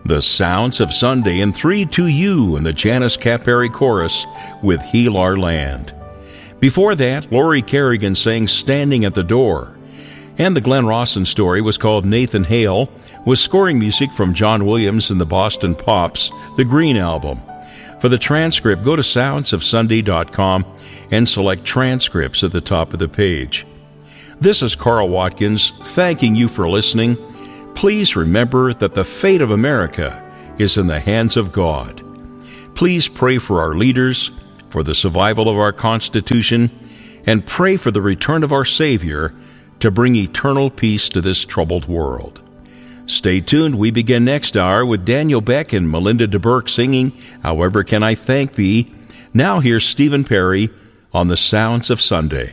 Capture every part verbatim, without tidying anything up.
The Sounds of Sunday in three to You and the Janice Capari Chorus with Heal Our Land. Before that, Lori Kerrigan sang Standing at the Door. And the Glenn Rawson story was called Nathan Hale, with scoring music from John Williams and the Boston Pops, the Green Album. For the transcript, go to sounds of sunday dot com and select Transcripts at the top of the page. This is Carl Watkins, thanking you for listening. Please remember that the fate of America is in the hands of God. Please pray for our leaders, for the survival of our Constitution, and pray for the return of our Savior to bring eternal peace to this troubled world. Stay tuned. We begin next hour with Daniel Beck and Melinda DeBurke singing However Can I Thank Thee. Now here's Stephen Perry on the Sounds of Sunday.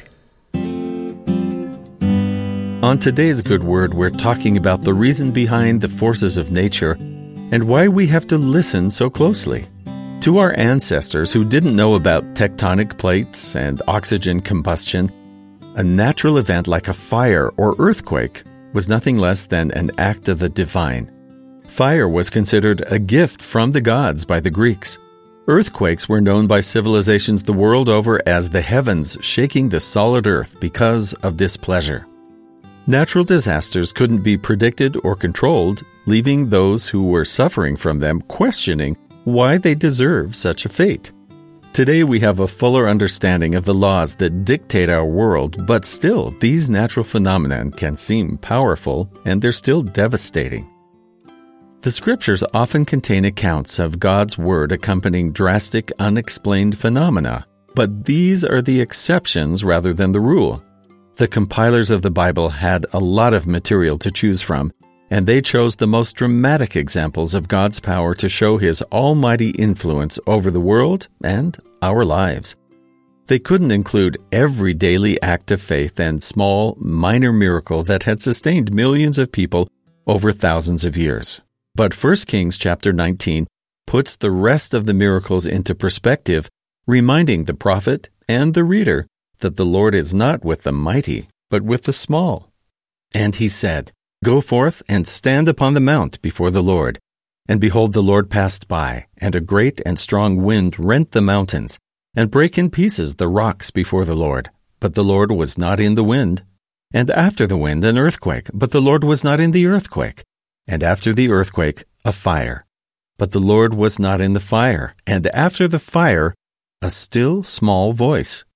On today's Good Word, we're talking about the reason behind the forces of nature and why we have to listen so closely. To our ancestors who didn't know about tectonic plates and oxygen combustion, a natural event like a fire or earthquake was nothing less than an act of the divine. Fire was considered a gift from the gods by the Greeks. Earthquakes were known by civilizations the world over as the heavens shaking the solid earth because of displeasure. Natural disasters couldn't be predicted or controlled, leaving those who were suffering from them questioning why they deserve such a fate. Today we have a fuller understanding of the laws that dictate our world, but still, these natural phenomena can seem powerful, and they're still devastating. The Scriptures often contain accounts of God's Word accompanying drastic, unexplained phenomena, but these are the exceptions rather than the rule. The compilers of the Bible had a lot of material to choose from, and they chose the most dramatic examples of God's power to show His almighty influence over the world and our lives. They couldn't include every daily act of faith and small, minor miracle that had sustained millions of people over thousands of years. But First Kings chapter nineteen puts the rest of the miracles into perspective, reminding the prophet and the reader that the Lord is not with the mighty, but with the small. And he said, Go forth and stand upon the mount before the Lord. And behold, the Lord passed by, and a great and strong wind rent the mountains, and brake in pieces the rocks before the Lord. But the Lord was not in the wind. And after the wind, an earthquake, but the Lord was not in the earthquake. And after the earthquake, a fire. But the Lord was not in the fire. And after the fire, a still small voice.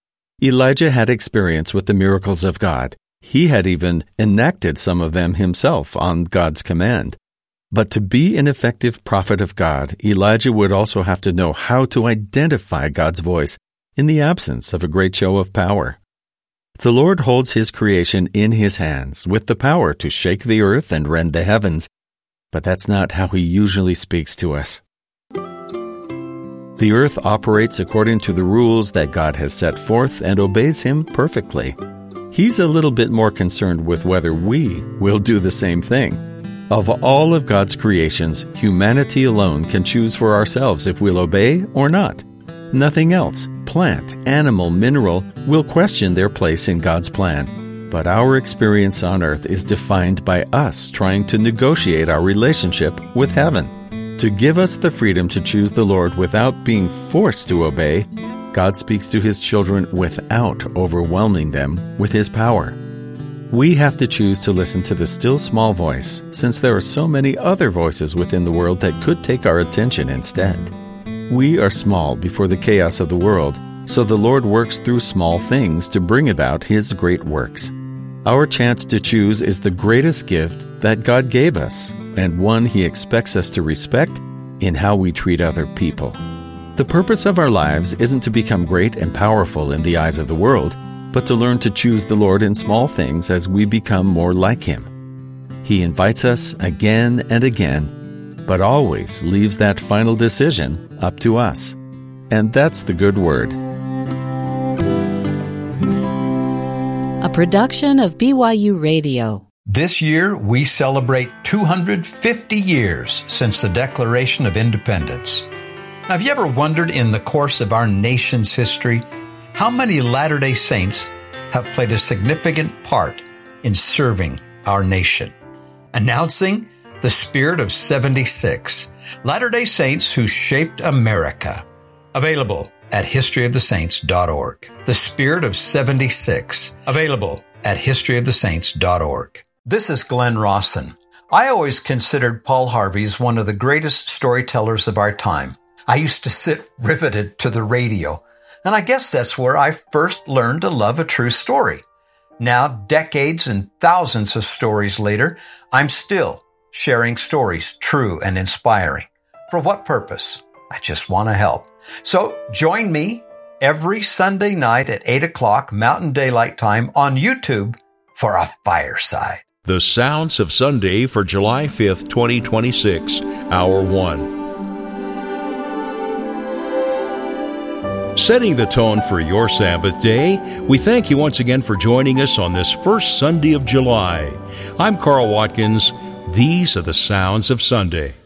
Elijah had experience with the miracles of God. He had even enacted some of them himself on God's command. But to be an effective prophet of God, Elijah would also have to know how to identify God's voice in the absence of a great show of power. The Lord holds His creation in His hands with the power to shake the earth and rend the heavens, but that's not how He usually speaks to us. The earth operates according to the rules that God has set forth and obeys Him perfectly. He's a little bit more concerned with whether we will do the same thing. Of all of God's creations, humanity alone can choose for ourselves if we'll obey or not. Nothing else, plant, animal, mineral, will question their place in God's plan. But our experience on earth is defined by us trying to negotiate our relationship with heaven. To give us the freedom to choose the Lord without being forced to obey, God speaks to His children without overwhelming them with His power. We have to choose to listen to the still small voice, since there are so many other voices within the world that could take our attention instead. We are small before the chaos of the world, so the Lord works through small things to bring about His great works. Our chance to choose is the greatest gift that God gave us, and one He expects us to respect in how we treat other people. The purpose of our lives isn't to become great and powerful in the eyes of the world, but to learn to choose the Lord in small things as we become more like Him. He invites us again and again, but always leaves that final decision up to us. And that's the Good Word. A production of B Y U Radio. This year, we celebrate two hundred fifty years since the Declaration of Independence. Now, have you ever wondered in the course of our nation's history how many Latter-day Saints have played a significant part in serving our nation? Announcing The Spirit of seventy-six, Latter-day Saints Who Shaped America. Available at history of the saints dot org. The Spirit of seventy-six, available at history of the saints dot org. This is Glenn Rawson. I always considered Paul Harvey as one of the greatest storytellers of our time. I used to sit riveted to the radio, and I guess that's where I first learned to love a true story. Now, decades and thousands of stories later, I'm still sharing stories true and inspiring. For what purpose? I just want to help. So join me every Sunday night at eight o'clock Mountain Daylight Time on YouTube for a fireside. The Sounds of Sunday for July fifth, twenty twenty-six, Hour one. Setting the tone for your Sabbath day, we thank you once again for joining us on this first Sunday of July. I'm Carl Watkins. These are the Sounds of Sunday.